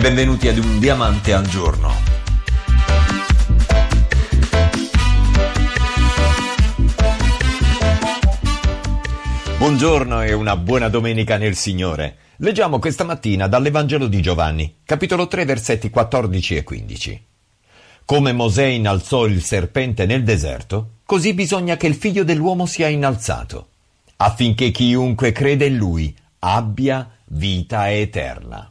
Benvenuti ad Un Diamante al Giorno. Buongiorno e una buona domenica nel Signore. Leggiamo questa mattina dall'Evangelo di Giovanni, capitolo 3, versetti 14 e 15. Come Mosè innalzò il serpente nel deserto, così bisogna che il Figlio dell'uomo sia innalzato, affinché chiunque crede in Lui abbia vita eterna.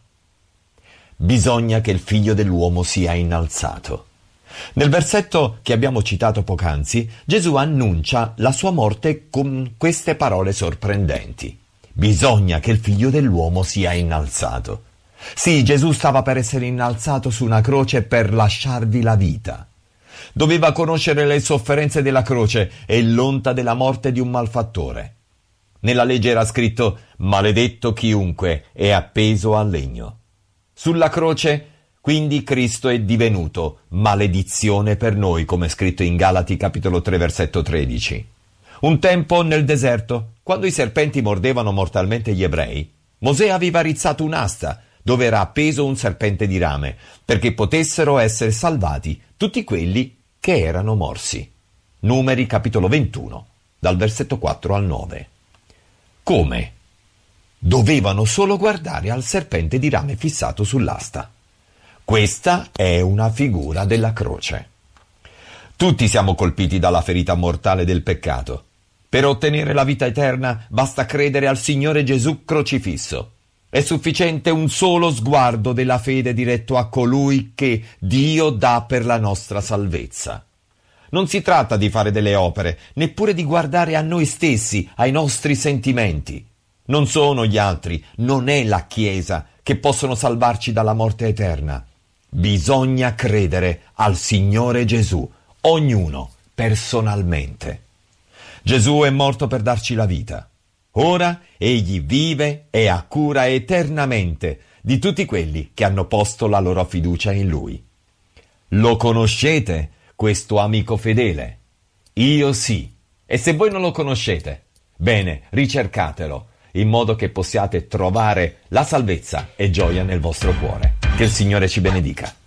Bisogna che il Figlio dell'uomo sia innalzato. Nel versetto che abbiamo citato poc'anzi, Gesù annuncia la sua morte con queste parole sorprendenti. Bisogna che il Figlio dell'uomo sia innalzato. Sì, Gesù stava per essere innalzato su una croce per lasciarvi la vita. Doveva conoscere le sofferenze della croce e l'onta della morte di un malfattore. Nella legge era scritto: maledetto chiunque è appeso al legno. Sulla croce, quindi, Cristo è divenuto maledizione per noi, come è scritto in Galati capitolo 3 versetto 13. Un tempo nel deserto, quando i serpenti mordevano mortalmente gli ebrei, Mosè aveva rizzato un'asta dove era appeso un serpente di rame, perché potessero essere salvati tutti quelli che erano morsi. Numeri capitolo 21, dal versetto 4 al 9. Come? Dovevano solo guardare al serpente di rame fissato sull'asta. Questa è una figura della croce. Tutti siamo colpiti dalla ferita mortale del peccato. Per ottenere la vita eterna basta credere al Signore Gesù crocifisso. È sufficiente un solo sguardo della fede diretto a colui che Dio dà per la nostra salvezza. Non si tratta di fare delle opere, neppure di guardare a noi stessi, ai nostri sentimenti. Non sono gli altri, non è la Chiesa che possono salvarci dalla morte eterna. Bisogna credere al Signore Gesù, ognuno personalmente. Gesù è morto per darci la vita. Ora egli vive e ha cura eternamente di tutti quelli che hanno posto la loro fiducia in Lui. Lo conoscete, questo amico fedele? Io sì. E se voi non lo conoscete, bene, ricercatelo, in modo che possiate trovare la salvezza e gioia nel vostro cuore. Che il Signore ci benedica.